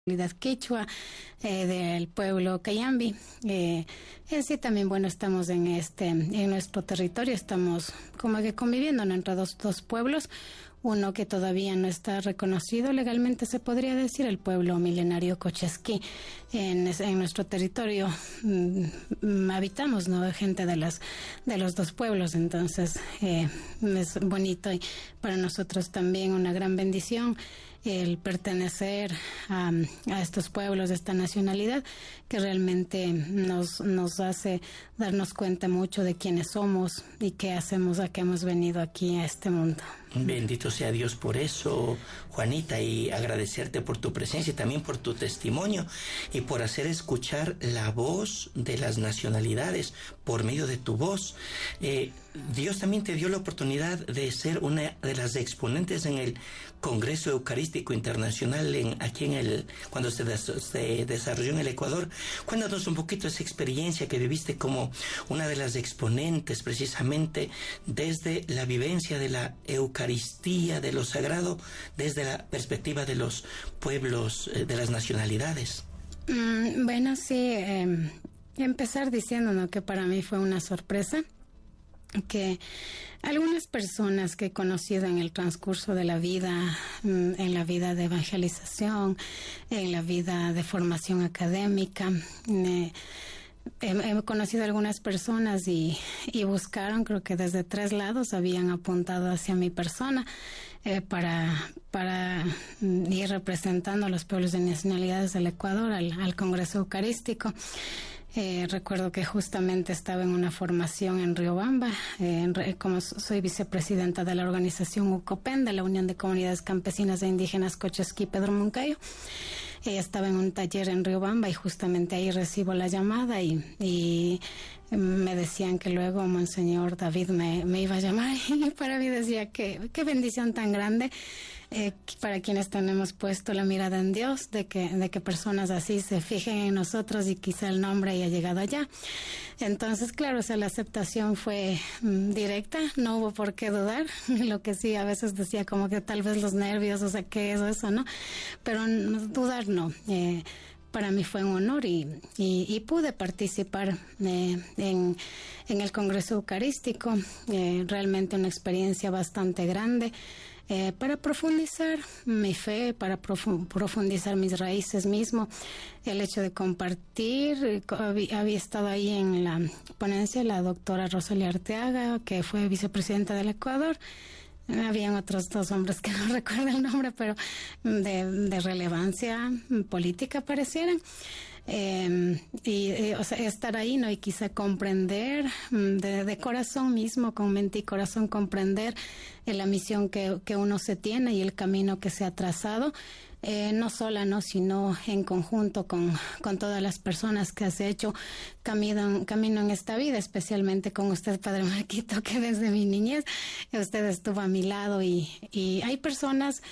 quechua del pueblo Cayambi. Sí, también, bueno, estamos en nuestro territorio, estamos como que conviviendo, ¿no?, entre dos pueblos. Uno que todavía no está reconocido legalmente, se podría decir, el pueblo milenario Cochasquí. En nuestro territorio habitamos, ¿no?, gente de los dos pueblos, entonces es bonito y para nosotros también una gran bendición el pertenecer a estos pueblos, a esta nacionalidad que realmente nos hace darnos cuenta mucho de quiénes somos y qué hacemos, a qué hemos venido aquí a este mundo. Bendito sea Dios por eso, Juanita, y agradecerte por tu presencia y también por tu testimonio y por hacer escuchar la voz de las nacionalidades por medio de tu voz. Dios también te dio la oportunidad de ser una de las exponentes en el Congreso Eucarístico Internacional cuando se desarrolló en el Ecuador. Cuéntanos un poquito esa experiencia que viviste como una de las exponentes precisamente desde la vivencia de la Eucaristía, de lo sagrado, desde la perspectiva de los pueblos, de las nacionalidades. Bueno, sí, empezar diciendo, ¿no?, que para mí fue una sorpresa que algunas personas que he conocido en el transcurso de la vida, en la vida de evangelización, en la vida de formación académica, he conocido algunas personas y buscaron, creo que desde 3 lados habían apuntado hacia mi persona para ir representando a los pueblos de nacionalidades del Ecuador al Congreso Eucarístico. Recuerdo que justamente estaba en una formación en Riobamba, como soy vicepresidenta de la organización UCOPEN, de la Unión de Comunidades Campesinas e Indígenas Cochasquí Pedro Moncayo. Estaba en un taller en Riobamba y justamente ahí recibo la llamada y me decían que luego Monseñor David me iba a llamar y para mí decía que qué bendición tan grande para quienes tenemos puesto la mirada en Dios, de que personas así se fijen en nosotros y quizá el nombre haya llegado allá. Entonces, claro, o sea, la aceptación fue directa, no hubo por qué dudar, lo que sí a veces decía como que tal vez los nervios, o sea, que eso, ¿no? Pero dudar no. Para mí fue un honor y pude participar en el Congreso Eucarístico, realmente una experiencia bastante grande para profundizar mi fe, para profundizar mis raíces mismo, el hecho de compartir. Había estado ahí en la ponencia la doctora Rosalía Arteaga, que fue vicepresidenta del Ecuador. Habían otros 2 hombres que no recuerdo el nombre, pero de relevancia política parecieran. O sea, estar ahí, ¿no? Y quizá comprender de corazón mismo, con mente y corazón, comprender la misión que uno se tiene y el camino que se ha trazado. No sola, no, sino en conjunto con todas las personas que has hecho camino en esta vida, especialmente con usted, Padre Marquito, que desde mi niñez usted estuvo a mi lado y hay personas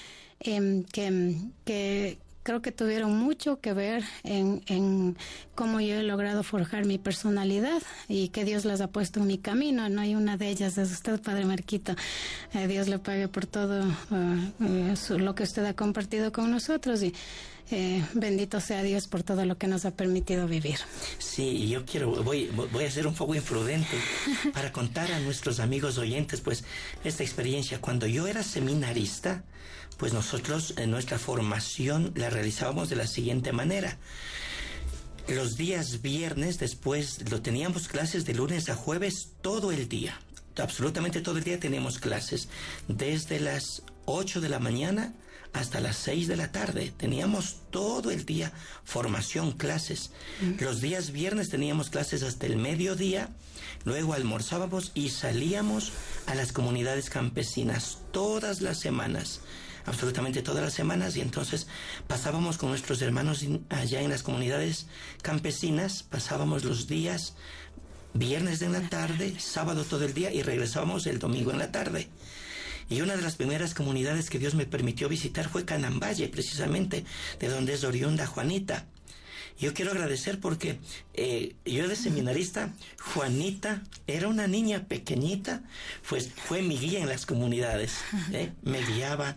que creo que tuvieron mucho que ver en cómo yo he logrado forjar mi personalidad y que Dios las ha puesto en mi camino, ¿no? Y una de ellas es usted, Padre Marquito. Dios le pague por todo lo que usted ha compartido con nosotros y bendito sea Dios por todo lo que nos ha permitido vivir. Sí, yo voy a ser un poco imprudente para contar a nuestros amigos oyentes pues esta experiencia. Cuando yo era seminarista, pues nosotros nuestra formación la realizábamos de la siguiente manera. Los días viernes, después teníamos clases de lunes a jueves todo el día. Absolutamente todo el día teníamos clases. Desde las 8 de la mañana hasta las 6 de la tarde. Teníamos todo el día formación, clases. Los días viernes teníamos clases hasta el mediodía. Luego almorzábamos y salíamos a las comunidades campesinas todas las semanas. Absolutamente todas las semanas, y entonces pasábamos con nuestros hermanos allá en las comunidades campesinas, pasábamos los días viernes en la tarde, sábado todo el día y regresábamos el domingo en la tarde. Y una de las primeras comunidades que Dios me permitió visitar fue Canambaye, precisamente, de donde es oriunda Juanita. Yo quiero agradecer porque yo de seminarista, Juanita era una niña pequeñita, pues fue mi guía en las comunidades, me guiaba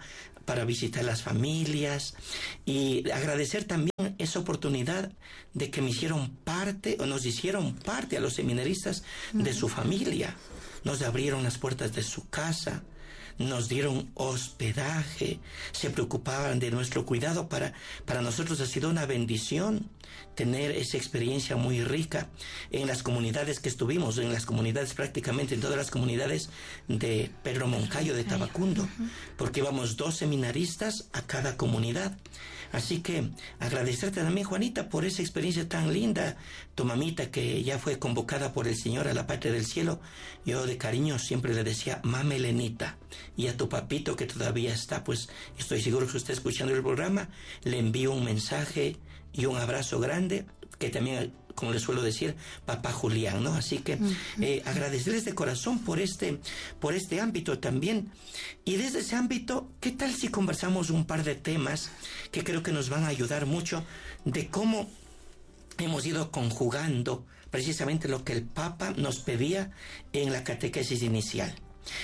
para visitar las familias y agradecer también esa oportunidad de que me hicieron parte o nos hicieron parte a los seminaristas de su familia. Nos abrieron las puertas de su casa, nos dieron hospedaje, se preocupaban de nuestro cuidado. Para nosotros ha sido una bendición tener esa experiencia muy rica en las comunidades que estuvimos, en las comunidades, prácticamente en todas las comunidades de Pedro Moncayo, de Tabacundo, porque íbamos 2 seminaristas a cada comunidad. Así que agradecerte también, Juanita, por esa experiencia tan linda. Tu mamita, que ya fue convocada por el Señor a la patria del cielo, yo de cariño siempre le decía Mama Elenita. Y a tu papito, que todavía está, pues estoy seguro que usted escuchando el programa, le envío un mensaje y un abrazo grande, que también, como le suelo decir, papá Julián, ¿no? Así que agradecerles de corazón por este ámbito también. Y desde ese ámbito, ¿qué tal si conversamos un par de temas que creo que nos van a ayudar mucho de cómo hemos ido conjugando precisamente lo que el Papa nos pedía en la catequesis inicial?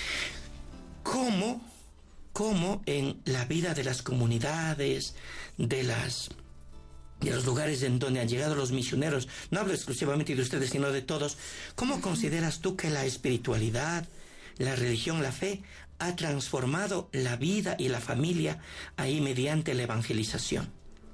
¿Cómo en la vida de las comunidades, de los lugares en donde han llegado los misioneros, no hablo exclusivamente de ustedes, sino de todos, ¿cómo consideras tú que la espiritualidad, la religión, la fe, ha transformado la vida y la familia ahí mediante la evangelización?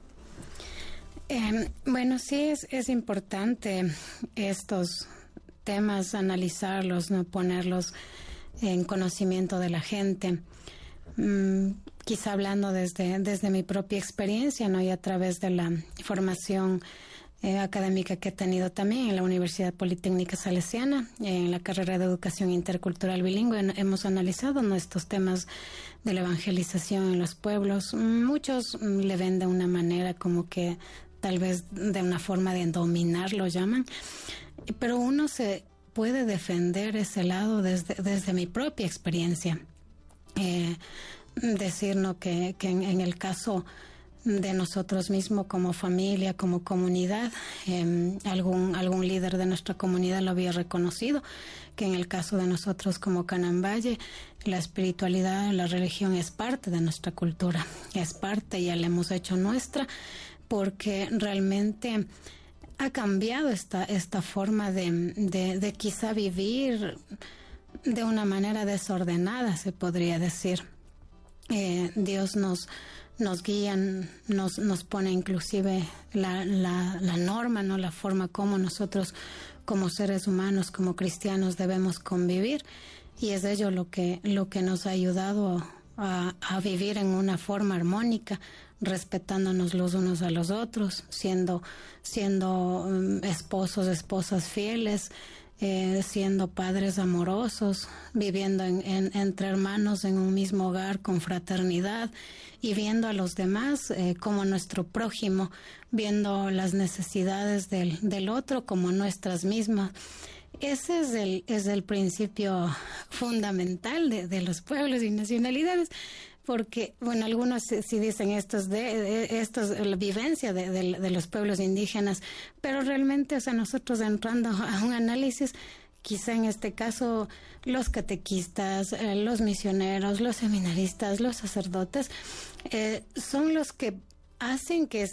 Bueno, sí es importante estos temas, analizarlos, no ponerlos en conocimiento de la gente. Quizá hablando desde mi propia experiencia, ¿no? Y a través de la formación académica que he tenido también en la Universidad Politécnica Salesiana, en la carrera de Educación Intercultural Bilingüe, hemos analizado estos temas de la evangelización en los pueblos. Muchos le ven de una manera como que tal vez de una forma de dominar, lo llaman, pero uno se puede defender ese lado desde mi propia experiencia. Decir, ¿no? que en el caso de nosotros mismos como familia, como comunidad, algún líder de nuestra comunidad lo había reconocido, que en el caso de nosotros como Canambaye, la espiritualidad, la religión es parte de nuestra cultura, es parte, ya la hemos hecho nuestra, porque realmente ha cambiado esta forma de quizá vivir de una manera desordenada, se podría decir. Dios nos guía, nos pone inclusive la norma, ¿no? La forma como nosotros como seres humanos, como cristianos debemos convivir, y es ello lo que nos ha ayudado a vivir en una forma armónica, respetándonos los unos a los otros, siendo esposos, esposas fieles, siendo padres amorosos, viviendo entre hermanos en un mismo hogar con fraternidad y viendo a los demás como nuestro prójimo, viendo las necesidades del otro como nuestras mismas. Ese es el principio fundamental de los pueblos y nacionalidades, porque, bueno, algunos sí dicen esto es la vivencia de los pueblos indígenas, pero realmente, o sea, nosotros entrando a un análisis, quizá en este caso los catequistas, los misioneros, los seminaristas, los sacerdotes, son los que hacen que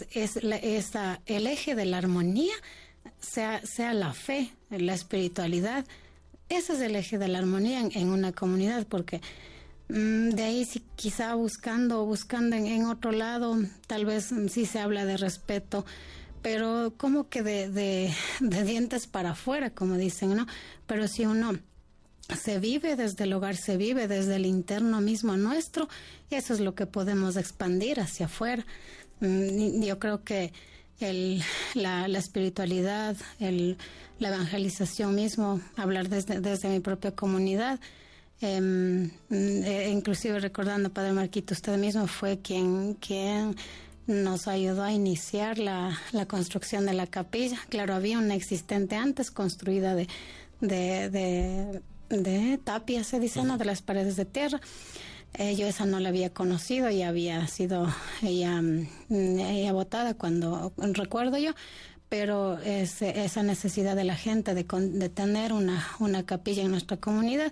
el eje de la armonía sea la fe, la espiritualidad. Ese es el eje de la armonía en una comunidad, porque de ahí sí, quizá buscando en otro lado, tal vez sí se habla de respeto, pero como que de dientes para afuera, como dicen, ¿no? Pero si uno se vive desde el hogar, se vive desde el interno mismo nuestro, eso es lo que podemos expandir hacia afuera. Yo creo que la espiritualidad, la evangelización mismo, hablar desde mi propia comunidad, inclusive recordando, Padre Marquito, usted mismo fue quien nos ayudó a iniciar la construcción de la capilla. Claro, había una existente antes, construida de tapia, se dice, ¿no? De las paredes de tierra. Yo esa no la había conocido y había sido ella botada cuando recuerdo yo, pero esa necesidad de la gente de tener una capilla en nuestra comunidad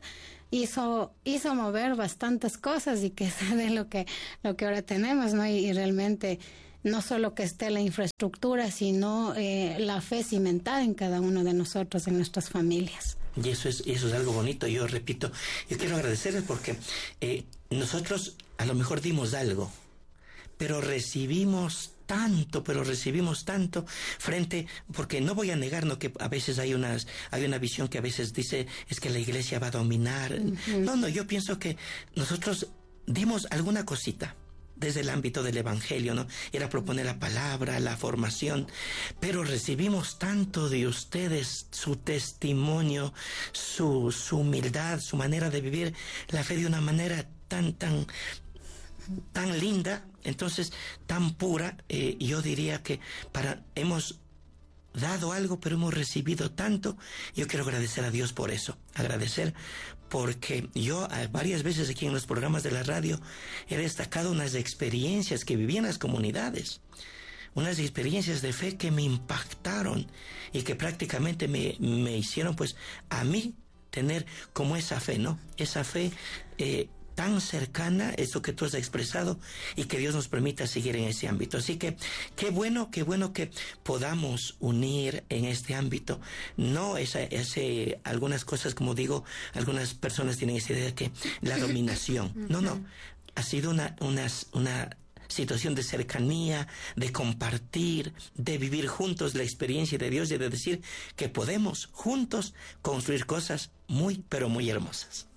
hizo mover bastantes cosas y que es de lo que ahora tenemos, ¿no? Y realmente no solo que esté la infraestructura, sino la fe cimentada en cada uno de nosotros, en nuestras familias. Y eso es algo bonito. Yo repito, yo quiero agradecerles porque nosotros a lo mejor dimos algo, pero recibimos tanto porque no voy a negar, ¿no?, que a veces hay una visión que a veces dice es que la iglesia va a dominar. No, yo pienso que nosotros dimos alguna cosita desde el ámbito del evangelio, ¿no? Era proponer la palabra, la formación, pero recibimos tanto de ustedes, su testimonio, su humildad, su manera de vivir la fe de una manera tan linda, entonces tan pura. Yo diría que hemos dado algo, pero hemos recibido tanto. Yo quiero agradecer a Dios por eso, porque yo varias veces aquí en los programas de la radio he destacado unas experiencias que viví en las comunidades, unas experiencias de fe que me impactaron y que prácticamente me hicieron, pues, a mí tener como esa fe, ¿no? Esa fe tan cercana, eso que tú has expresado, y que Dios nos permita seguir en ese ámbito. Así que qué bueno que podamos unir en este ámbito. No algunas cosas, como digo, algunas personas tienen esa idea de que la dominación. No. Ha sido una situación de cercanía, de compartir, de vivir juntos la experiencia de Dios y de decir que podemos juntos construir cosas muy, pero muy hermosas.